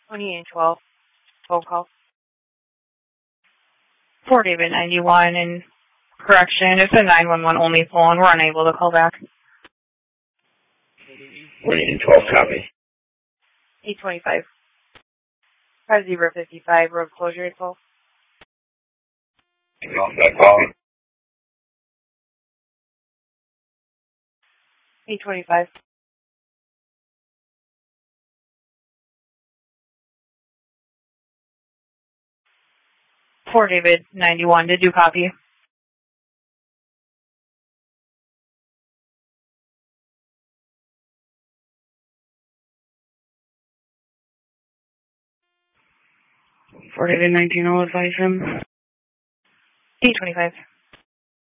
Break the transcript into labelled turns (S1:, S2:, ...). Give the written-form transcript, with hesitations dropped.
S1: 2812, phone call. For David 91, and correction, it's a 911 only phone. We're unable to call back.
S2: 2812, copy.
S1: 825. 5055, road closure at 12.
S2: Off that call.
S1: 825. For David 91, did you copy? For David 19, I'll advise him. 825.